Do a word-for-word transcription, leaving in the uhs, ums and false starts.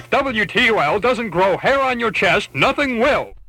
If W T O L doesn't grow hair on your chest, nothing will.